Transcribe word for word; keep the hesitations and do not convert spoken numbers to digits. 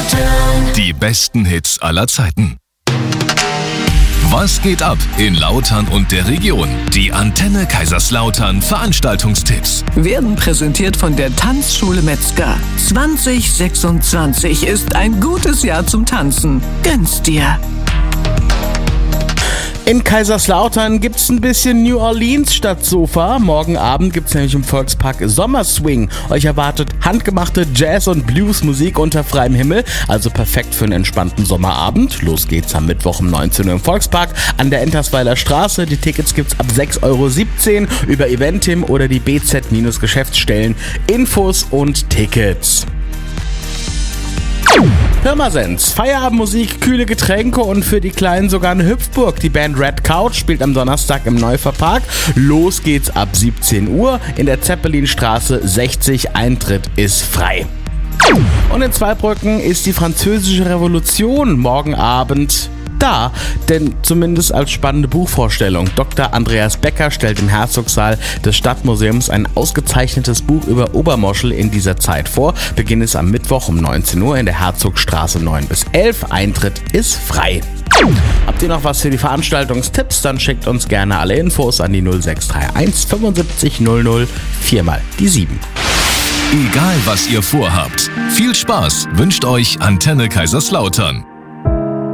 Die besten Hits aller Zeiten. Was geht ab in Lautern und der Region? Die Antenne Kaiserslautern Veranstaltungstipps werden präsentiert von der Tanzschule Metzger. zwanzig sechsundzwanzig ist ein gutes Jahr zum Tanzen. Gönn's dir! In Kaiserslautern gibt's ein bisschen New Orleans statt Sofa. Morgen Abend gibt's nämlich im Volkspark Sommerswing. Euch erwartet handgemachte Jazz- und Bluesmusik unter freiem Himmel, also perfekt für einen entspannten Sommerabend. Los geht's am Mittwoch um neunzehn Uhr im Volkspark an der Entersweiler Straße. Die Tickets gibt's ab sechs Euro siebzehn über Eventim oder die B Z-Geschäftsstellen. Infos und Tickets. Pirmasens, Feierabendmusik, kühle Getränke und für die Kleinen sogar eine Hüpfburg. Die Band Red Couch spielt am Donnerstag im Neufer-Park. Los geht's ab siebzehn Uhr in der Zeppelinstraße sechzig. Eintritt ist frei. Und in Zweibrücken ist die Französische Revolution morgen Abend da, denn zumindest als spannende Buchvorstellung. Doktor Andreas Becker stellt im Herzogssaal des Stadtmuseums ein ausgezeichnetes Buch über Obermoschel in dieser Zeit vor. Beginn ist am Mittwoch um neunzehn Uhr in der Herzogstraße neun bis elf. Eintritt ist frei. Habt ihr noch was für die Veranstaltungstipps? Dann schickt uns gerne alle Infos an die null sechs drei eins fünfundsiebzig null null vier mal die sieben. Egal was ihr vorhabt, viel Spaß wünscht euch Antenne Kaiserslautern.